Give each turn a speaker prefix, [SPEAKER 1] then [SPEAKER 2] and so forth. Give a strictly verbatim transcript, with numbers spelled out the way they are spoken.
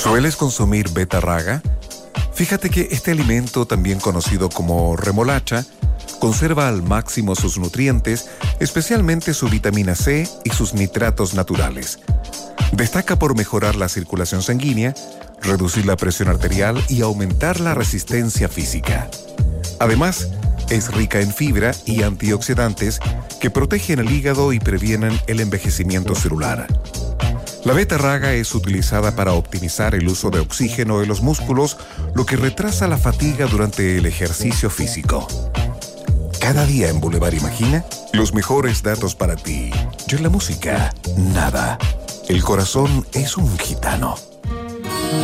[SPEAKER 1] ¿Sueles consumir betarraga? Fíjate que este alimento, también conocido como remolacha, conserva al máximo sus nutrientes, especialmente su vitamina C y sus nitratos naturales. Destaca por mejorar la circulación sanguínea, reducir la presión arterial y aumentar la resistencia física. Además, es rica en fibra y antioxidantes que protegen el hígado y previenen el envejecimiento celular. La betarraga es utilizada para optimizar el uso de oxígeno de los músculos, lo que retrasa la fatiga durante el ejercicio físico. Cada día en Boulevard Imagina, los mejores datos para ti. Yo en la música, nada. El corazón es un gitano.